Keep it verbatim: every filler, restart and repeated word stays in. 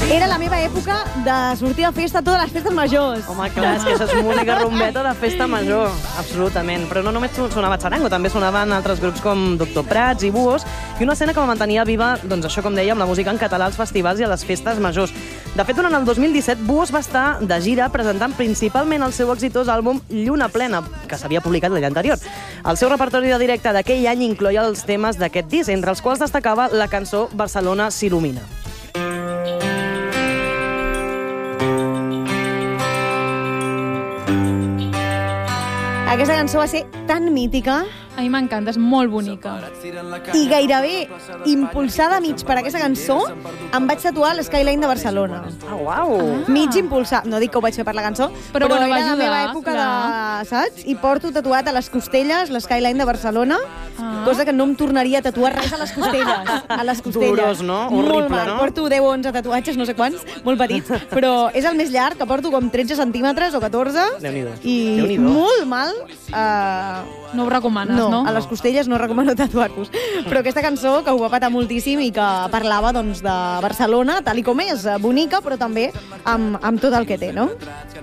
Era la meva època de sortir de festa a totes les festes majors. Home, clar, és que això és música rumbeta de festa major, absolutament. Però no només sonava Charango, també sonaven altres grups com Doctor Prats i Buos, i una escena que va mantenir viva, doncs això com dèiem, la música en català als festivals i a les festes majors. De fet, durant el dos mil disset, Buos va estar de gira presentant principalment el seu exitós àlbum Lluna Plena, que s'havia publicat l'any anterior. El seu repertori de directe d'aquell any incloïa els temes d'aquest disc, entre els quals destacava la cançó Barcelona s'il·lumina. Aquesta cançó va ser tan mítica A mi m'encanta, és molt bonica. i gairebé impulsada mig per aquesta cançó em vaig tatuar l'Skyline de Barcelona. Ah, uau! Mig impulsat. No dic que ho vaig fer per la cançó, Però, però, bueno, va era la ajudar, meva època clar. de... Saps? I porto tatuat a les costelles l'Skyline de Barcelona, Ah. cosa que no em tornaria a tatuar res a les costelles. A les costelles. Dolorós, no? Molt Horrible, mal. no? Porto deu o onze tatuatges, no sé quants, molt petits, però és el més llarg, que porto com tretze centímetres o catorze. Déu-n'hi-do. I Déu-n'hi-do. molt mal. Uh, No ho recomanes, no, no? a les costelles no recomano tatuar-vos. Però aquesta cançó, que ho va patar moltíssim i que parlava doncs, de Barcelona, tal i com és, bonica, però també amb, amb tot el que té, no?